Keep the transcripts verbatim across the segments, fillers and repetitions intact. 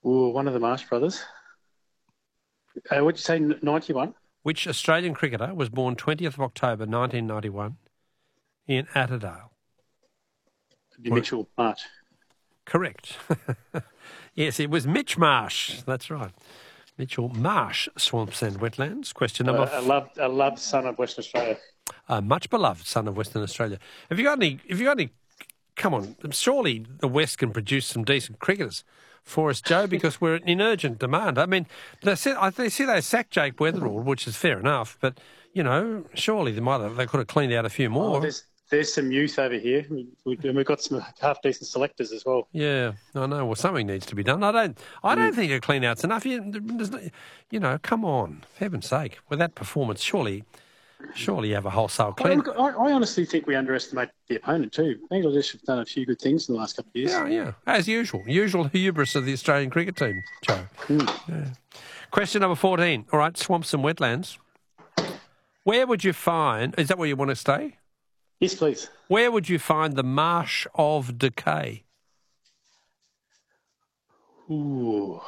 Ooh, one of the Marsh brothers. Uh, what'd you say, ninety-one? Which Australian cricketer was born twentieth of October nineteen ninety-one in Atterdale? It'd be Mitchell Marsh. Correct. Yes, it was Mitch Marsh. That's right. Mitchell Marsh, Swamps and Wetlands. Question number... Uh, a loved, a loved son of Western Australia. A much beloved son of Western Australia. Have you got any... Have you got any... Come on, surely the West can produce some decent cricketers for us, Joe, because we're in urgent demand. I mean, they said, I they see they sacked Jake Weatherall, which is fair enough, but, you know, surely they might have, they could have cleaned out a few more. Oh, there's, there's some youth over here, we, we, and we've got some half-decent selectors as well. Yeah, I know. Well, something needs to be done. I don't I don't mm. think a clean-out's enough. You, you know, come on, for heaven's sake. With that performance, surely... Surely you have a wholesale clean. I, I honestly think we underestimate the opponent too. Bangladesh have done a few good things in the last couple of years. Yeah, yeah. As usual. Usual hubris of the Australian cricket team, Joe. Mm. Yeah. Question number fourteen. All right, swamps and wetlands. Where would you find... Is that where you want to stay? Yes, please. Where would you find the Marsh of Decay? Ooh.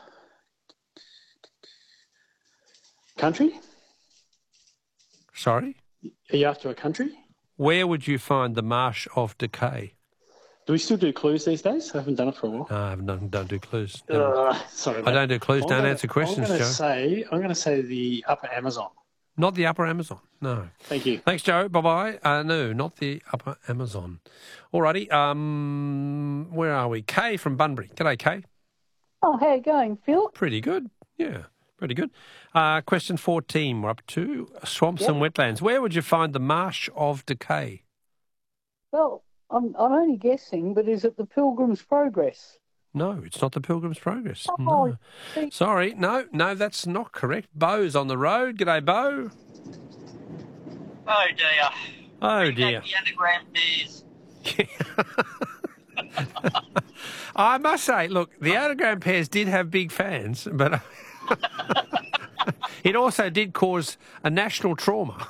Country? Sorry? Are you after a country? Where would you find the Marsh of Decay? Do we still do clues these days? I haven't done it for a while. No, I haven't done, don't do clues. Uh, sorry, mate. I don't do clues. I'm don't gonna, answer questions, I'm gonna Joe. Say, I'm going to say the Upper Amazon. Not the Upper Amazon, no. Thank you. Thanks, Joe. Bye-bye. Uh, no, not the Upper Amazon. All righty. Um, where are we? Kay from Bunbury. G'day, Kay. Oh, how you going, Phil? Pretty good. Yeah, pretty good. Uh, question fourteen. We're up to swamps Yep. and wetlands. Where would you find the Marsh of Decay? Well, I'm I'm only guessing, but is it the Pilgrim's Progress? No, it's not the Pilgrim's Progress. Oh, No. see- Sorry. No, no, that's not correct. Bo's on the road. G'day, Bo. Oh dear. Oh, dear. The underground bears. I must say, look, the Underground Pairs did have big fans, but it also did cause a national trauma.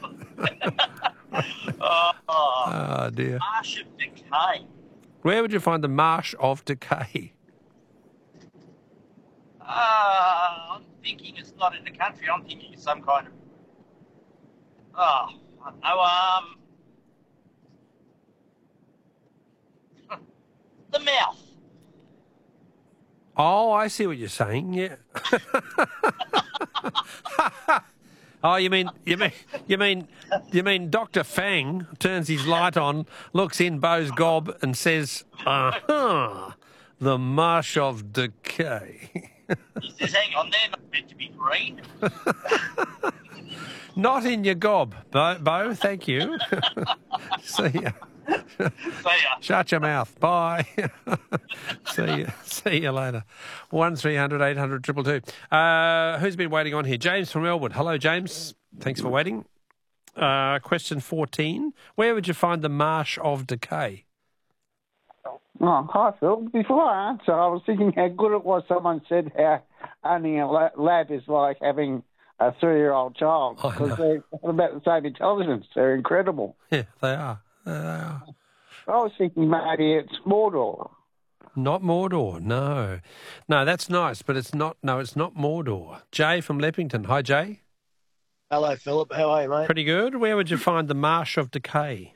oh, Oh, dear. Marsh of Decay. Where would you find the Marsh of Decay? Uh, I'm thinking it's not in the country. I'm thinking it's some kind of... Oh, I don't know, um... the mouth. Oh, I see what you're saying. Yeah. Oh, you mean you mean you mean you mean Doctor Fang turns his light on, looks in Bo's gob, and says, "Aha, the Marsh of Decay." He says, hang on, they're not meant to be green. Not in your gob, Bo. Bo thank you. See ya. See ya. Shut your mouth. Bye. See you. See you later. One three hundred eight hundred triple two. Uh, who's been waiting on here? James from Elwood. Hello, James. Thanks for waiting. Uh, question fourteen. Where would you find the Marsh of Decay? Oh, hi, Phil. Before I answer, I was thinking how good it was someone said how owning a la- lab is like having a three-year-old child, I because know. they're about the same intelligence. They're incredible. Yeah, they are. There they are. I was thinking maybe it's Mordor. Not Mordor, no. No, that's nice, but it's not, no, it's not Mordor. Jay from Leppington. Hi, Jay. Hello, Philip. How are you, mate? Pretty good. Where would you find the Marsh of Decay?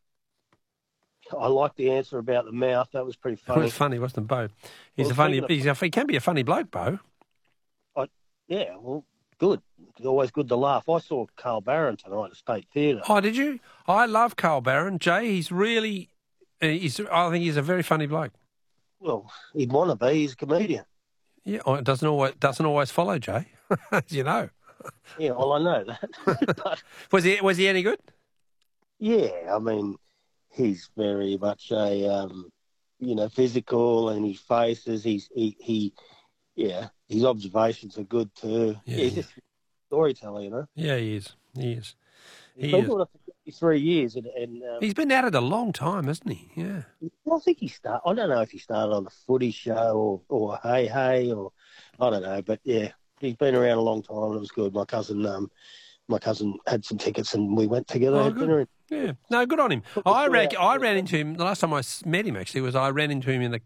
I like the answer about the mouth. That was pretty It funny. was funny, wasn't it, Bo? He's Well, a funny, speaking he's a, he can be a funny bloke, Bo. I, yeah, well, good. It's always good to laugh. I saw Carl Barron tonight at State Theatre. Oh, did you? I love Carl Barron. Jay, he's really, uh, he's, I think he's a very funny bloke. Well, he'd want to be. He's a comedian. Yeah, oh, it doesn't always, doesn't always follow, Jay, as you know. Yeah, well, I know that. But, Was he, was he any good? yeah, I mean, he's very much a, um, you know, physical, and his faces, he's, he, he, yeah, his observations are good too. Yeah, Yeah, he's yeah. just a storyteller, you know. Yeah, he is. He is. He's He been is. doing it for fifty-three years, and, and um, He's been at it a long time, hasn't he? Yeah. I think he started. I don't know if he started on the Footy Show or, or Hey Hey or I don't know, but yeah, he's been around a long time. And it was good. My cousin, um, my cousin had some tickets, and we went together. Oh, had good. dinner. And Yeah. No, good on him. Put the I story ran, out. I ran into him, the last time I s- met him, actually, was I ran into him in the